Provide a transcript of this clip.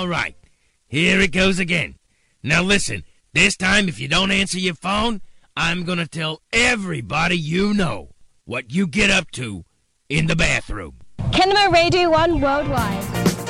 All right, here it goes again. Now listen, this time if you don't answer your phone, I'm going to tell everybody you know what you get up to in the bathroom. Kinema Radio 1 Worldwide.